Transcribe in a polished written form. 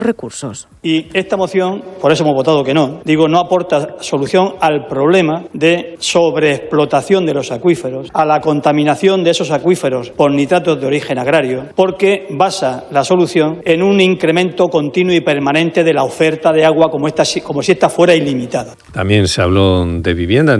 recursos. Y esta moción, por eso hemos votado que no, no aporta solución al problema de sobreexplotación de los acuíferos, a la contaminación de esos acuíferos por nitratos de origen agrario, porque basa la solución en un incremento continuo y permanente de la oferta de agua como si esta fuera ilimitada. También se habló de vivienda.